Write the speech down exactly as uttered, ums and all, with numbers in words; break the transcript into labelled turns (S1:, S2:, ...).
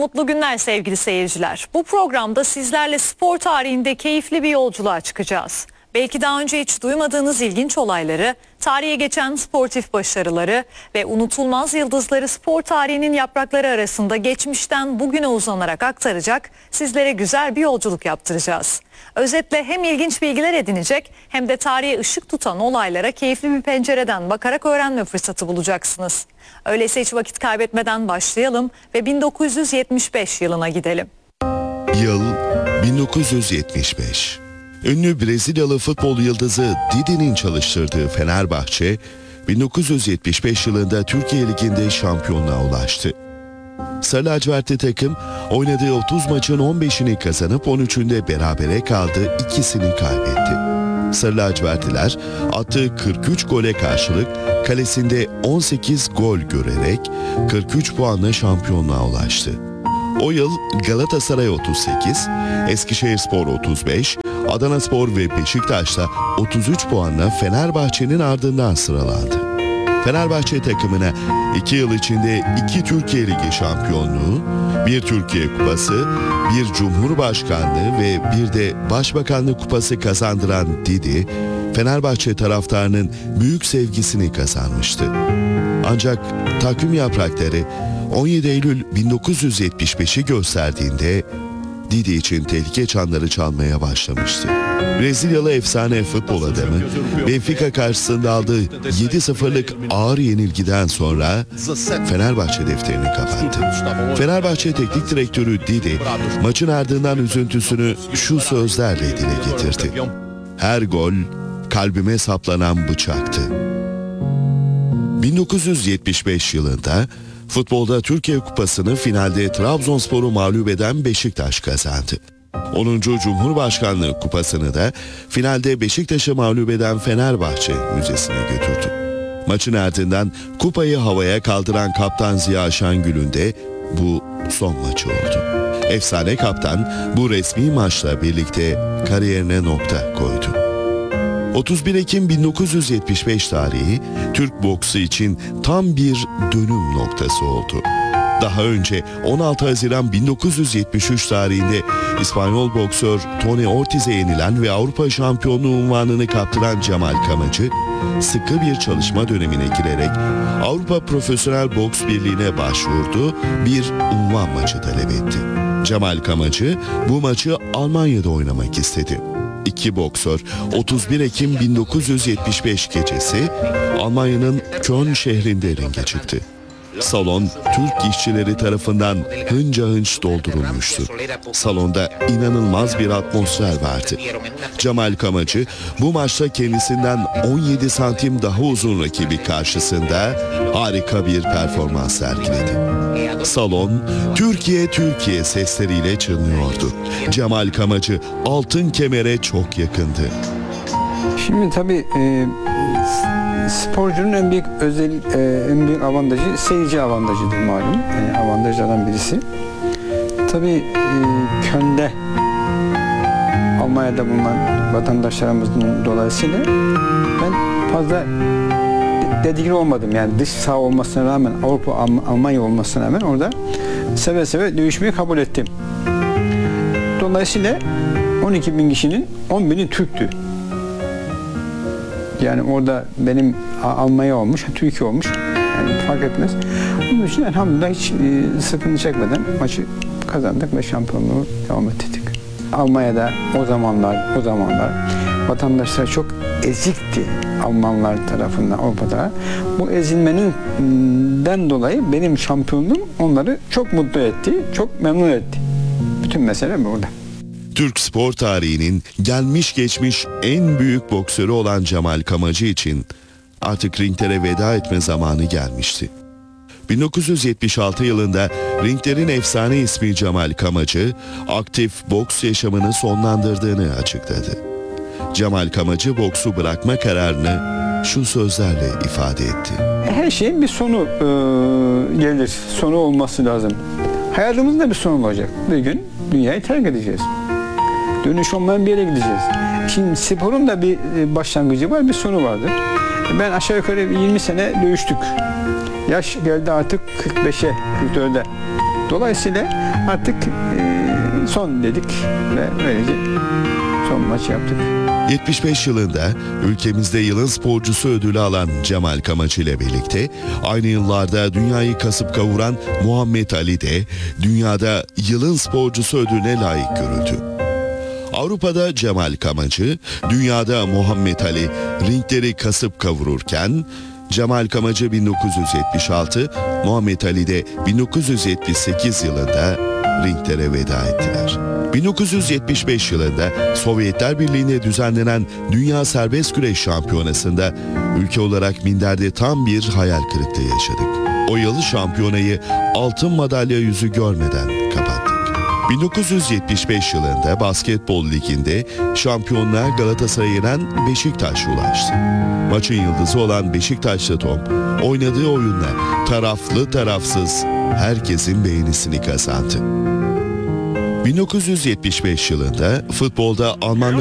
S1: Mutlu günler sevgili seyirciler. Bu programda sizlerle spor tarihinde keyifli bir yolculuğa çıkacağız. Belki daha önce hiç duymadığınız ilginç olayları, tarihe geçen sportif başarıları ve unutulmaz yıldızları spor tarihinin yaprakları arasında geçmişten bugüne uzanarak aktaracak, sizlere güzel bir yolculuk yaptıracağız. Özetle hem ilginç bilgiler edinecek hem de tarihe ışık tutan olaylara keyifli bir pencereden bakarak öğrenme fırsatı bulacaksınız. Öyleyse hiç vakit kaybetmeden başlayalım ve bin dokuz yüz yetmiş beş yılına gidelim.
S2: Yıl bin dokuz yüz yetmiş beş. Ünlü Brezilyalı futbol yıldızı Didi'nin çalıştırdığı Fenerbahçe, bin dokuz yüz yetmiş beş yılında Türkiye Ligi'nde şampiyonluğa ulaştı. Sarı lacivertli takım oynadığı otuz maçın on beşini kazanıp on üçünde berabere kaldı, ikisini kaybetti. Sarı lacivertliler attığı kırk üç gole karşılık kalesinde on sekiz gol görerek kırk üç puanla şampiyonluğa ulaştı. O yıl Galatasaray otuz sekiz, Eskişehirspor otuz beş, Adanaspor ve Beşiktaş'ta otuz üç puanla Fenerbahçe'nin ardından sıralandı. Fenerbahçe takımına iki yıl içinde iki Türkiye Ligi şampiyonluğu, bir Türkiye Kupası, bir Cumhurbaşkanlığı ve bir de Başbakanlık Kupası kazandıran Didi, Fenerbahçe taraftarının büyük sevgisini kazanmıştı. Ancak takvim yaprakları on yedi Eylül bin dokuz yüz yetmiş beşi gösterdiğinde Didi için tehlike çanları çalmaya başlamıştı. Brezilyalı efsane futbol adamı Benfica karşısında aldığı yedi sıfırlık ağır yenilgiden sonra Fenerbahçe defterini kapattı. Fenerbahçe teknik direktörü Didi maçın ardından üzüntüsünü şu sözlerle dile getirdi: "Her gol kalbime saplanan bıçaktı." bin dokuz yüz yetmiş beş yılında futbolda Türkiye Kupası'nı finalde Trabzonspor'u mağlup eden Beşiktaş kazandı. onuncu Cumhurbaşkanlığı Kupası'nı da finalde Beşiktaş'ı mağlup eden Fenerbahçe Müzesi'ne götürdü. Maçın ardından kupayı havaya kaldıran kaptan Ziya Şengül'ün de bu son maçı oldu. Efsane kaptan bu resmi maçla birlikte kariyerine nokta koydu. otuz bir Ekim bin dokuz yüz yetmiş beş tarihi Türk boksu için tam bir dönüm noktası oldu. Daha önce on altı Haziran bin dokuz yüz yetmiş üç tarihinde İspanyol boksör Tony Ortiz'e yenilen ve Avrupa şampiyonluğu unvanını kaptıran Cemal Kamacı, sıkı bir çalışma dönemine girerek Avrupa Profesyonel Boks Birliği'ne başvurdu, bir unvan maçı talep etti. Cemal Kamacı bu maçı Almanya'da oynamak istedi. İki boksör otuz bir Ekim bin dokuz yüz yetmiş beş gecesi Almanya'nın Köln şehrinde ringe çıktı. Salon Türk işçileri tarafından hınca hınç doldurulmuştu. Salonda inanılmaz bir atmosfer vardı. Cemal Kamacı bu maçta kendisinden on yedi santim daha uzun rakibi karşısında harika bir performans sergiledi. Salon Türkiye Türkiye sesleriyle çınlıyordu. Cemal Kamacı altın kemere çok yakındı.
S3: Şimdi tabii e, sporcunun en büyük özel e, en büyük avantajı seyirci avantajıdır malum. E, avantajlardan birisi. Tabii e, Köln'de Almanya'da bulunan vatandaşlarımızın dolayısıyla ben fazla dedikli olmadım. Yani dış saha olmasına rağmen, Avrupa, Almanya olmasına rağmen orada seve seve dövüşmeyi kabul ettim. Dolayısıyla on iki bin kişinin on bini Türktü. Yani orada benim Almanya olmuş, Türkiye olmuş. Yani fark etmez. Onun için elhamdülillah hiç e, sıkıntı çekmeden maçı kazandık ve şampiyonluğu devam ettirdik. Almanya'da o zamanlar, o zamanlar vatandaşlar çok ezikti Almanlar tarafından Avrupa'da. Bu ezilmeninden dolayı benim şampiyonluğum onları çok mutlu etti, çok memnun etti. Bütün mesele burada.
S2: Türk spor tarihinin gelmiş geçmiş en büyük boksörü olan Cemal Kamacı için artık ringlere veda etme zamanı gelmişti. bin dokuz yüz yetmiş altı yılında ringlerin efsane ismi Cemal Kamacı, aktif boks yaşamını sonlandırdığını açıkladı. Cemal Kamacı boksu bırakma kararını şu sözlerle ifade etti:
S3: "Her şeyin bir sonu e, gelir, sonu olması lazım. Hayatımızın da bir sonu olacak. Bir gün dünyayı terk edeceğiz. Dönüş olmayan bir yere gideceğiz. Şimdi sporun da bir başlangıcı var, bir sonu vardır. Ben aşağı yukarı yirmi sene dövüştük. Yaş geldi artık kırk beşe, kırk dörde Dolayısıyla artık e, son dedik ve böylece son maçı yaptık.
S2: yetmiş beş yılında ülkemizde yılın sporcusu ödülü alan Cemal Kamacı ile birlikte aynı yıllarda dünyayı kasıp kavuran Muhammed Ali de dünyada yılın sporcusu ödülüne layık görüldü. Avrupa'da Cemal Kamacı, dünyada Muhammed Ali ringleri kasıp kavururken Cemal Kamacı bin dokuz yüz yetmiş altı, Muhammed Ali de bin dokuz yüz yetmiş sekiz yılında ringlere veda ettiler. bin dokuz yüz yetmiş beş yılında Sovyetler Birliği'nde düzenlenen Dünya Serbest Güreş Şampiyonası'nda ülke olarak minderde tam bir hayal kırıklığı yaşadık. O yıl şampiyonayı altın madalya yüzü görmeden kapattık. bin dokuz yüz yetmiş beş yılında Basketbol Ligi'nde şampiyonluğa Galatasaray'a yenen Beşiktaş ulaştı. Maçın yıldızı olan Beşiktaşlı Tom, oynadığı oyunla taraflı tarafsız herkesin beğenisini kazandı. bin dokuz yüz yetmiş beş yılında futbolda Almanlar